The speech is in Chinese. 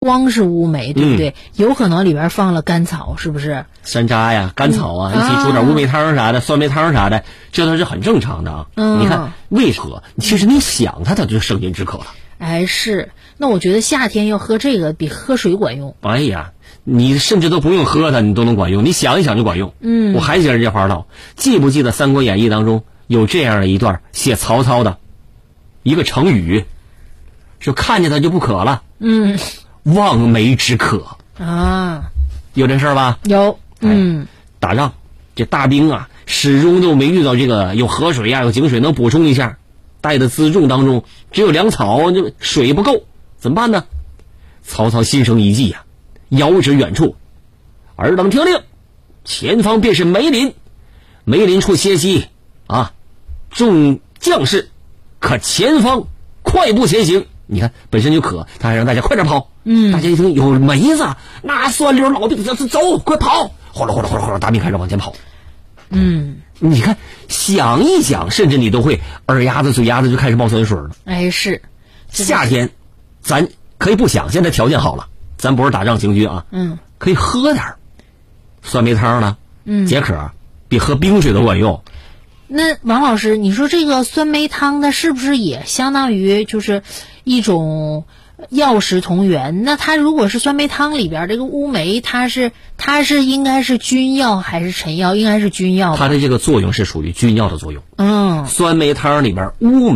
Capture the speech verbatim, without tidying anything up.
光是乌梅，对不对？嗯、有可能里边放了甘草，是不是？ 山楂呀、甘草啊，一起煮点乌梅汤啥的、啊、酸梅汤啥的，这都是很正常的啊。嗯、你看为何？其实你想它，它就生津止渴了。 哎，是。那我觉得夏天要喝这个比喝水管用。 哎呀，你甚至都不用喝它，你都能管用。你想一想就管用。嗯，我还接着这话唠，记不记得《三国演义》当中有这样的一段写曹操的一个成语，就看见他就不渴了。嗯，望梅止渴啊， 有这事儿吧？ 有。嗯、哎， 打仗这大兵啊，始终都没遇到这个有河水啊、有井水能补充一下，带的辎重当中只有粮草，就水不够，怎么办呢？曹操心生一计呀、啊，遥指远处，尔等听令，前方便是梅林，梅林处歇息啊，众将士可前方快步前行。你看本身就渴，他还让大家快点跑。嗯，大家一听有梅子，那酸溜老兵走走，快跑！哗啦哗啦哗啦哗啦，大兵开始往前跑。嗯，你看想一想，甚至你都会耳丫子嘴丫子就开始冒酸水了。 哎，是夏天咱可以不想，现在条件好了，咱不是打仗行军啊，嗯，可以喝点酸梅汤了，嗯，解渴比喝冰水都管用。 那王老师，你说这个酸梅汤的是不是也相当于就是一种药食同源？那它如果是酸梅汤里边这个乌梅，它是它是应该是君药还是臣药？应该是君药。 它的这个作用是属于君药的作用。嗯，酸梅汤里边乌梅